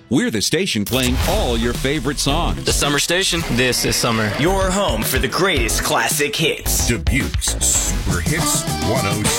We're the station playing all your favorite songs. The Summer Station. This is summer. Your home for the greatest classic hits. Dubuque's Super Hits 106.